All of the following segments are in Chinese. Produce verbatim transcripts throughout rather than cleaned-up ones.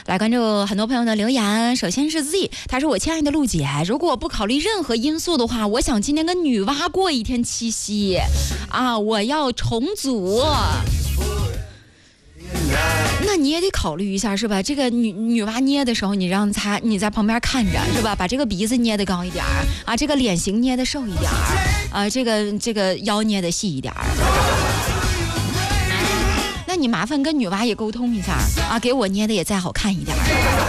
来关注很多朋友的留言。首先是 Z， 他说：“我亲爱的陆姐，如果不考虑任何因素的话，我想今天跟女娲过一天七夕啊，我要重组。”那你也得考虑一下是吧？这个女女娲捏的时候，你让她你在旁边看着是吧？把这个鼻子捏得高一点啊，这个脸型捏得瘦一点啊，这个这个腰捏得细一点。那你麻烦跟女娲也沟通一下啊，给我捏的也再好看一点。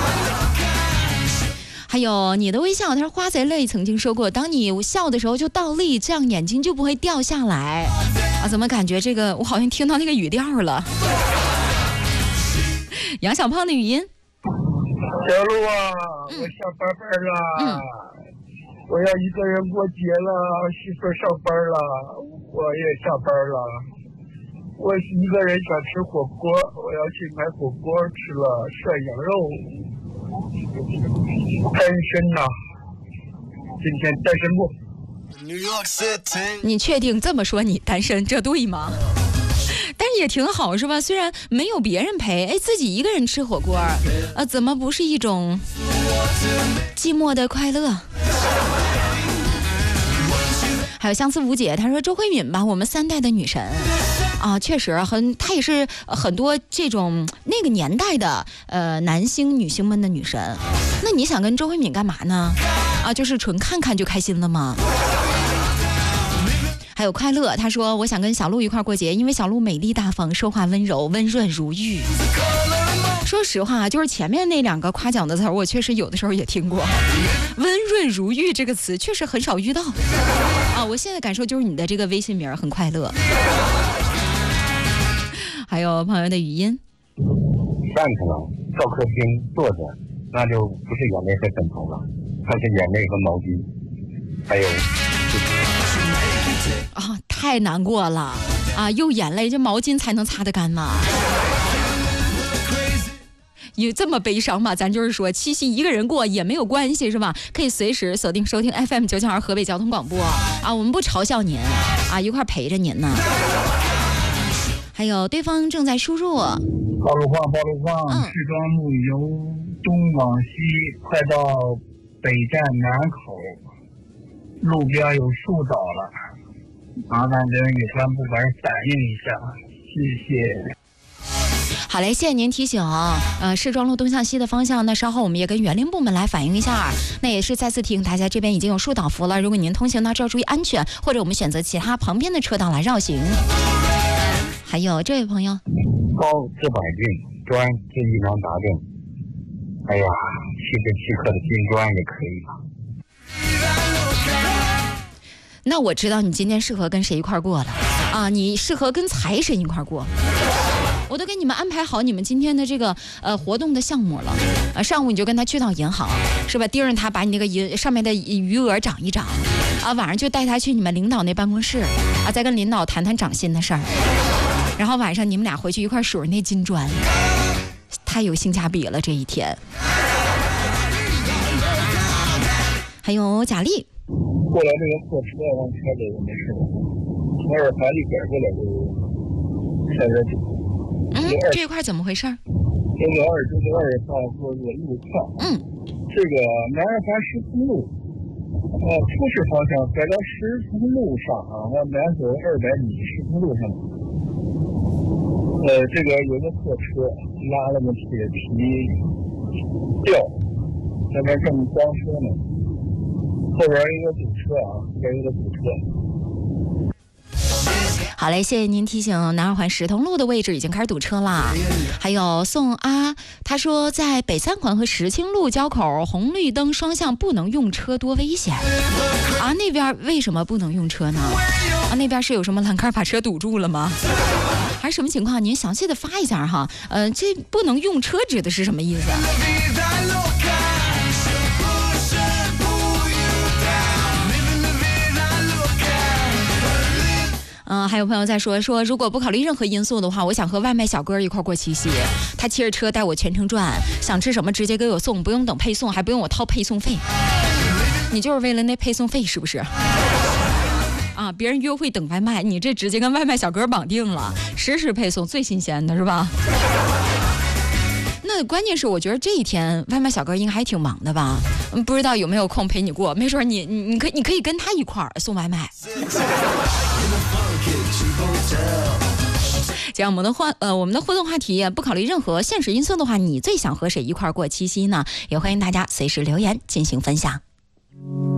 还有你的微笑，他说花贼泪曾经说过，当你笑的时候就倒立，这样眼睛就不会掉下来啊。怎么感觉这个我好像听到那个语调了？杨小胖的语音。 小鹿啊，嗯、我下班班了、嗯，我要一个人过节了，媳妇上班了，我也下班了。我一个人想吃火锅，我要去买火锅吃了，涮羊肉。单身呐、啊，今天单身不？ 你确定这么说你单身，这对吗？但是也挺好是吧？虽然没有别人陪，哎，自己一个人吃火锅，呃，怎么不是一种寂寞的快乐？还有相思无解，他说周慧敏吧，我们三代的女神啊，确实很，她也是很多这种那个年代的呃男星女星们的女神。那你想跟周慧敏干嘛呢？啊，就是纯看看就开心了吗？还有快乐，他说我想跟小鹿一块过节，因为小鹿美丽大方，说话温柔，温润如玉。说实话，就是前面那两个夸奖的词儿，我确实有的时候也听过。温润如玉这个词确实很少遇到啊！我现在感受就是你的这个微信名很快乐。还有朋友的语音， 站起来，照客厅坐着，那就不是眼泪和枕头了，它是眼泪和毛巾，还有。 啊，太难过了啊！用眼泪，这毛巾才能擦得干吗？有这么悲伤吗？咱就是说，七夕一个人过也没有关系，是吧？可以随时锁定收听 F M 九九二河北交通广播啊，我们不嘲笑您啊，一块陪着您呢。还有对方正在输入。 暴露话，暴露话， 嗯、 赤庄路由东往西，快到北站南口，路边有树倒了。麻烦跟有关部门反映一下，谢谢。 好嘞，谢谢您提醒。呃，市庄路东向西的方向，那稍后我们也跟园林部门来反映一下。那也是再次提醒大家，这边已经有树倒伏了，如果您通行到这儿注意安全，或者我们选择其他旁边的车道来绕行。还有这位朋友， 高治百病，专治疑难杂症。哎呀，七十七克的金砖也可以吧。 那我知道你今天适合跟谁一块过了啊？你适合跟财神一块过。我都给你们安排好你们今天的这个呃活动的项目了。啊，上午你就跟他去到银行，是吧？盯着他把你那个银上面的余额涨一涨。啊，晚上就带他去你们领导那办公室，啊，再跟领导谈谈涨薪的事儿。然后晚上你们俩回去一块数那金砖，太有性价比了这一天。还有贾丽。 过来这个货车往开走就没事了，从二环里拐过来就开着就。 嗯，这一块怎么回事？ 九九二九九二上过个路况。 嗯， 这个南二环石通路，呃，出事方向拐到石通路上啊，往南走二百米，石通路上。呃，这个有个货车拉了个铁皮吊，在那正装车呢。后边一个堵车啊，后边一个堵车。 好嘞，谢谢您提醒，南二环石通路的位置已经开始堵车啦。还有宋啊，他说在北三环和石青路交口红绿灯双向不能用车，多危险啊！那边为什么不能用车呢？啊，那边是有什么栏杆把车堵住了吗？还是什么情况？您详细的发一下哈。呃，这不能用车指的是什么意思？嗯，还有朋友在说说，如果不考虑任何因素的话，我想和外卖小哥一块过七夕。他骑着车带我全程转，想吃什么直接给我送，不用等配送，还不用我掏配送费。你就是为了那配送费是不是？啊，别人约会等外卖，你这直接跟外卖小哥绑定了，实时配送最新鲜的是吧？ 那关键是我觉得这一天外卖小哥应该还挺忙的吧？嗯，不知道有没有空陪你过？没准你你你可以你可以跟他一块儿送外卖。这样我们的话呃我们的互动话题不考虑任何现实因素的话，你最想和谁一块儿过七夕呢？也欢迎大家随时留言进行分享。